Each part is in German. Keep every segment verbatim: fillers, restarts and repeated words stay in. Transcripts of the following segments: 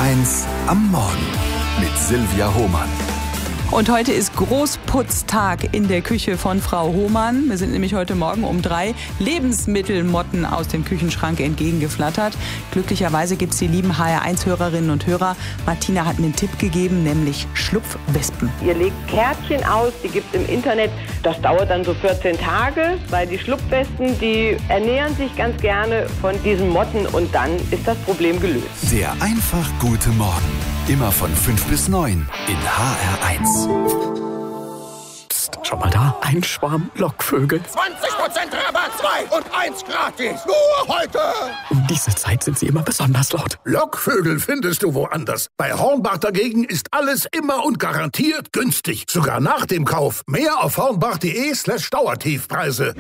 eins am Morgen mit Silvia Hohmann. Und heute ist Großputztag in der Küche von Frau Hohmann. Wir sind nämlich heute Morgen um drei Lebensmittelmotten aus dem Küchenschrank entgegengeflattert. Glücklicherweise gibt es die lieben H R eins Hörerinnen und Hörer. Martina hat mir einen Tipp gegeben, nämlich Schlupfwespen. Ihr legt Kärtchen aus, die gibt es im Internet. Das dauert dann so vierzehn Tage, weil die Schlupfwespen, die ernähren sich ganz gerne von diesen Motten und dann ist das Problem gelöst. Der einfach gute Morgen. Immer von fünf bis neun in H R eins. Psst, schau mal da, ein Schwarm Lockvögel. zwanzig Prozent Rabatt, zwei und eins gratis. Nur heute. Um diese Zeit sind sie immer besonders laut. Lockvögel findest du woanders. Bei Hornbach dagegen ist alles immer und garantiert günstig. Sogar nach dem Kauf. Mehr auf hornbach.de slash Dauertiefpreise.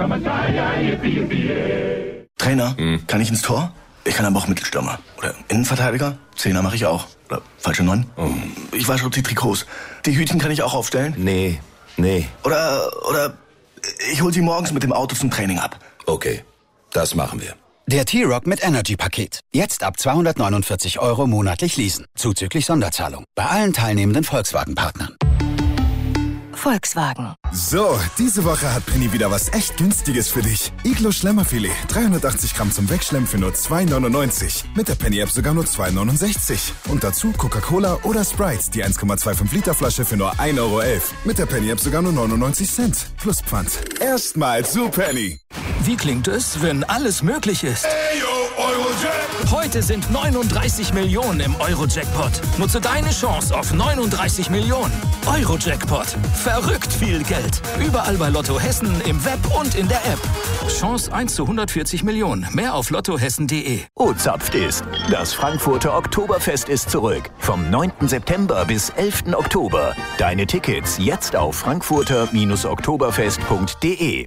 Trainer, hm. kann ich ins Tor? Ich kann aber auch Mittelstürmer. Oder Innenverteidiger? Zehner mache ich auch. Oder falsche Neun? Oh. Ich wasche auch die Trikots. Die Hütchen kann ich auch aufstellen? Nee, nee. Oder, oder ich hol sie morgens mit dem Auto zum Training ab. Okay, das machen wir. Der T-Rock mit Energy-Paket. Jetzt ab zweihundertneunundvierzig Euro monatlich leasen. Zuzüglich Sonderzahlung. Bei allen teilnehmenden Volkswagen-Partnern. Volkswagen. So, diese Woche hat Penny wieder was echt Günstiges für dich. Iglo Schlemmerfilet, dreihundertachtzig Gramm zum Wegschlemmen für nur zwei neunundneunzig. Mit der Penny-App sogar nur zwei neunundsechzig. Und dazu Coca-Cola oder Sprite, die eins Komma fünfundzwanzig Liter Flasche für nur ein Euro elf. Mit der Penny-App sogar nur neunundneunzig Cent. Plus Pfand. Erstmal zu Penny. Wie klingt es, wenn alles möglich ist? Hey, yo, Eurojackpot. Heute sind neununddreißig Millionen im Eurojackpot. Nutze deine Chance auf neununddreißig Millionen. Eurojackpot. Verrückt viel Geld. Überall bei Lotto Hessen, im Web und in der App. Chance eins zu hundertvierzig Millionen. Mehr auf lottohessen punkt de. Oh, zapft ist. Das Frankfurter Oktoberfest ist zurück. Vom neunten September bis elften Oktober. Deine Tickets jetzt auf frankfurter oktoberfest punkt de.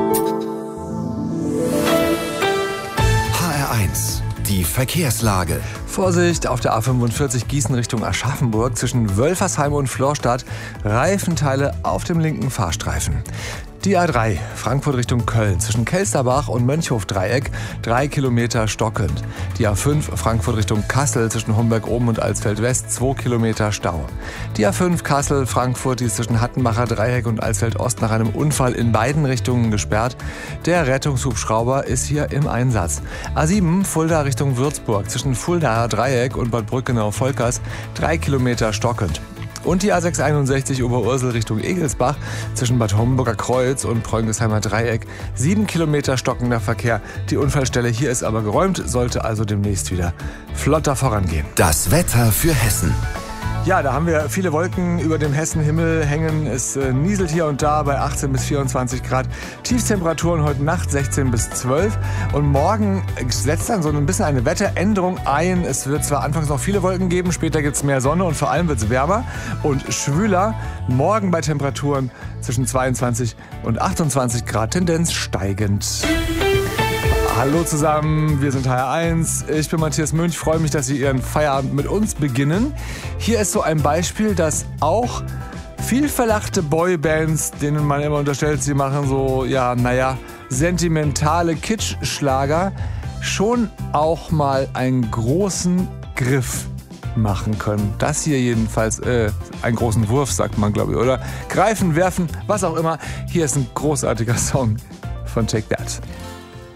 H R eins. Die Verkehrslage. Vorsicht auf der A fünfundvierzig Gießen Richtung Aschaffenburg zwischen Wölfersheim und Florstadt. Reifenteile auf dem linken Fahrstreifen. Die A drei, Frankfurt Richtung Köln, zwischen Kelsterbach und Mönchhof-Dreieck, drei Kilometer stockend. Die A fünf, Frankfurt Richtung Kassel, zwischen Homberg-Oben und Alsfeld-West, zwei Kilometer Stau. Die A fünf, Kassel-Frankfurt, die ist zwischen Hattenbacher Dreieck und Alsfeld-Ost nach einem Unfall in beiden Richtungen gesperrt. Der Rettungshubschrauber ist hier im Einsatz. A sieben, Fulda Richtung Würzburg, zwischen Fuldaer Dreieck und Bad Brückenau-Volkers, drei Kilometer stockend. Und die A sechshunderteinundsechzig Oberursel Richtung Egelsbach zwischen Bad Homburger Kreuz und Preungelsheimer Dreieck. Sieben Kilometer stockender Verkehr. Die Unfallstelle hier ist aber geräumt, sollte also demnächst wieder flotter vorangehen. Das Wetter für Hessen. Ja, da haben wir viele Wolken über dem Hessenhimmel hängen. Es äh, nieselt hier und da bei achtzehn bis vierundzwanzig Grad. Tiefstemperaturen heute Nacht sechzehn bis zwölf. Und morgen setzt dann so ein bisschen eine Wetteränderung ein. Es wird zwar anfangs noch viele Wolken geben, später gibt es mehr Sonne und vor allem wird es wärmer und schwüler. Morgen bei Temperaturen zwischen zweiundzwanzig und achtundzwanzig Grad, Tendenz steigend. Hallo zusammen, wir sind H R eins. Ich bin Matthias Münch, freue mich, dass Sie Ihren Feierabend mit uns beginnen. Hier ist so ein Beispiel, dass auch viel verlachte Boybands, denen man immer unterstellt, sie machen so, ja, naja, sentimentale Kitschschlager, schon auch mal einen großen Griff machen können. Das hier jedenfalls, äh, einen großen Wurf, sagt man, glaube ich, oder? Greifen, werfen, was auch immer. Hier ist ein großartiger Song von Take That.